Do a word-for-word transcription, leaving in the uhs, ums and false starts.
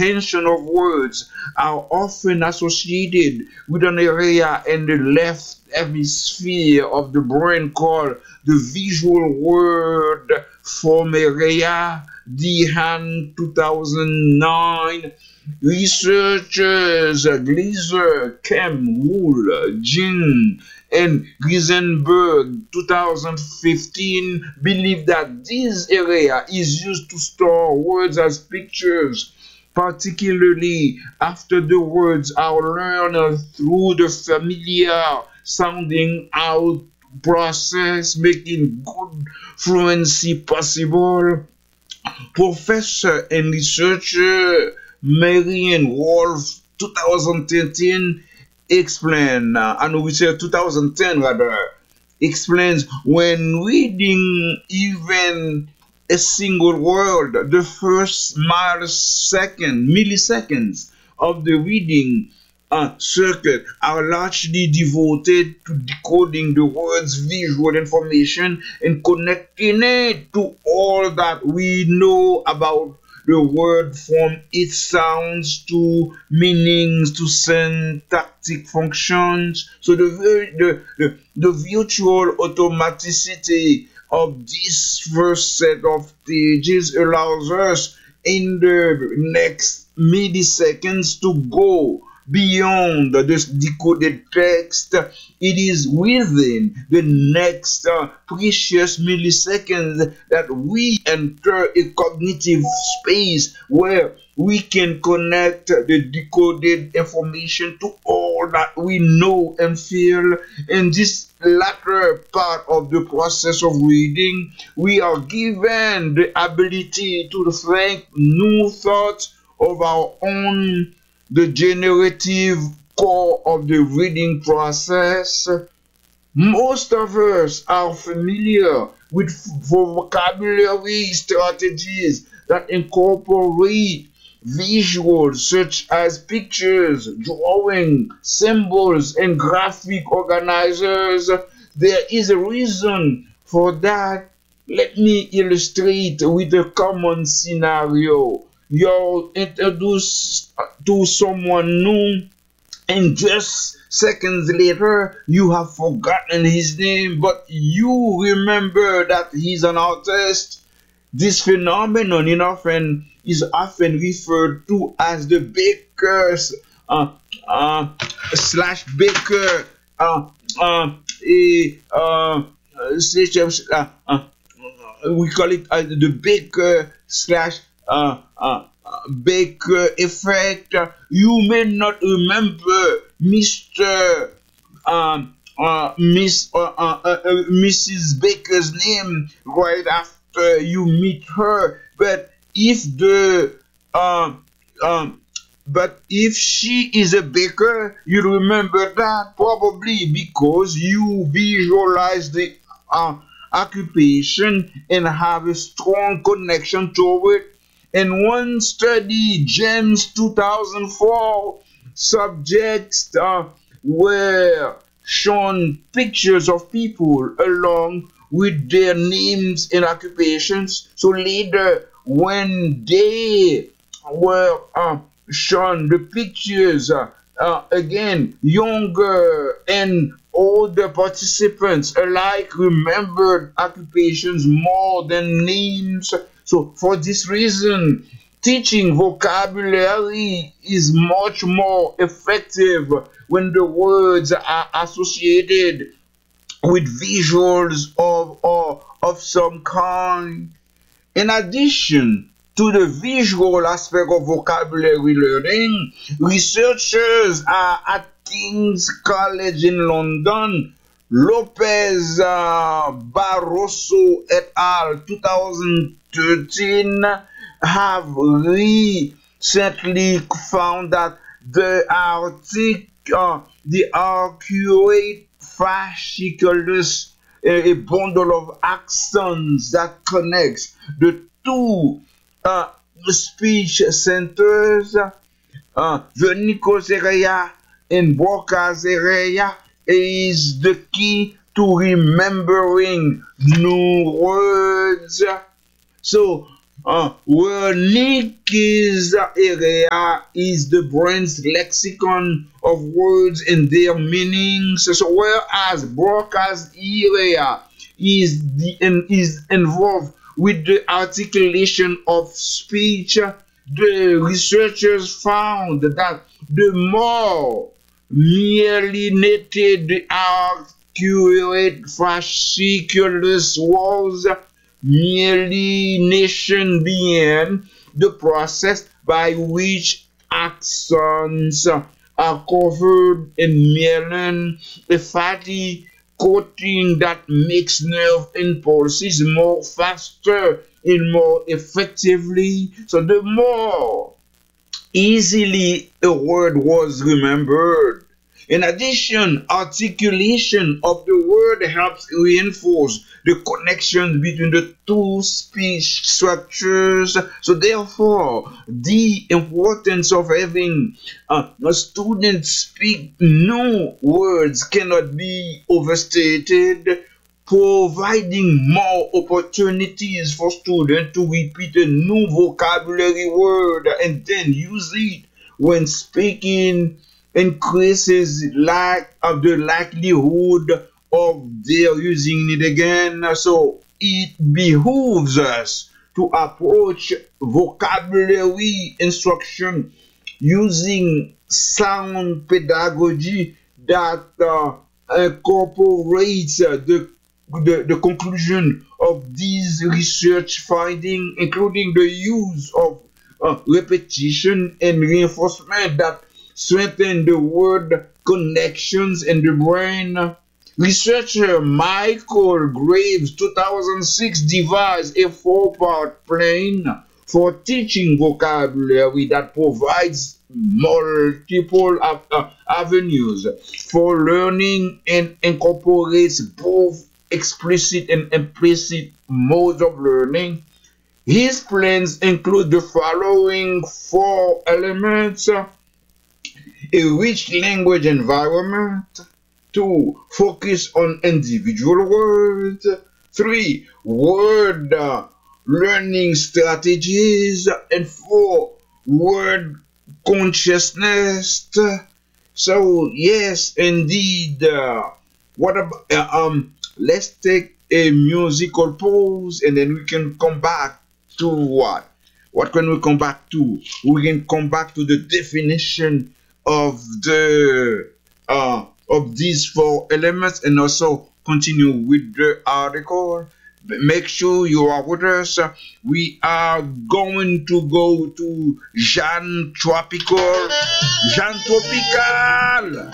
comprehension of words are often associated with an area in the left hemisphere of the brain called the visual word form area. Dehan two thousand nine. Researchers Gleiser, Kem, Wool, Jin, and Grisenberg two thousand fifteen believe that this area is used to store words as pictures, particularly after the words are learned through the familiar sounding out process, making good fluency possible. Professor and researcher Marian Wolf two thousand thirteen explain, uh, and we say two thousand ten rather, explains when reading even a single word, the first millisecond, milliseconds of the reading uh, circuit are largely devoted to decoding the word's visual information and connecting it to all that we know about the word, from its sounds to meanings to syntactic functions. So the, the, the, the virtual automaticity of this first set of stages allows us in the next milliseconds to go beyond this decoded text. It is within the next uh, precious milliseconds that we enter a cognitive space where we can connect the decoded information to all that we know and feel. In this latter part of the process of reading, we are given the ability to think new thoughts of our own, the generative core of the reading process. Most of us are familiar with vocabulary strategies that incorporate visuals such as pictures, drawing, symbols, and graphic organizers. There is a reason for that. Let me illustrate with a common scenario. You're introduced to someone new, and just seconds later you have forgotten his name, but you remember that he's an artist. This phenomenon in often is often referred to as the Baker's uh, uh, slash Baker uh, uh, a, uh, uh, uh, we call it uh, the Baker slash uh, uh, Baker effect. You may not remember Mister Um, uh, Miss uh, uh, uh, Missus Baker's name right after you meet her, but if the um um but if she is a baker, you remember that probably because you visualize the uh, occupation and have a strong connection to it. In one study, James two thousand four, subjects uh, were shown pictures of people along with their names and occupations. So later, when they were uh, shown the pictures, uh, uh, again, younger and older participants alike remembered occupations more than names. So for this reason, teaching vocabulary is much more effective when the words are associated with visuals of or of some kind. In addition to the visual aspect of vocabulary learning, researchers are at King's College in London, Lopez uh, Barroso et al. two thousand thirteen, have recently found that the artic uh, the arcuate fasciculus, a, a bundle of axons that connects the two uh, speech centers, uh, the Nichols area and Broca's area, is the key to remembering new words. So Uh, Wernicke's area is the brain's lexicon of words and their meanings. So whereas Broca's area is the in, is involved with the articulation of speech, the researchers found that the more myelinated accurate fasciculus was, myelination being the process by which axons are covered in myelin, a fatty coating that makes nerve impulses more faster and more effectively. So the more easily a word was remembered. In addition, articulation of the word helps reinforce the connection between the two speech structures. So therefore, the importance of having uh, a student speak new words cannot be overstated. Providing more opportunities for students to repeat a new vocabulary word and then use it when speaking increases like of the likelihood of their using it again. So it behooves us to approach vocabulary instruction using sound pedagogy that uh, incorporates uh, the the, the conclusion of these research findings, including the use of uh, repetition and reinforcement that strengthen the word connections in the brain. Researcher Michael Graves, two thousand six, devised a four-part plan for teaching vocabulary that provides multiple uh, avenues for learning and incorporates both explicit and implicit modes of learning. His plans include the following four elements: a rich language environment; two, focus on individual words; three, word uh, learning strategies; and four, word consciousness. So yes, indeed. Uh, what about uh, um? Let's take a musical pause and then we can come back to what? What can we come back to? We can come back to the definition of the uh of these four elements and also continue with the article. Make sure you are with us. We are going to go to Jean Tropical. Jean Tropical.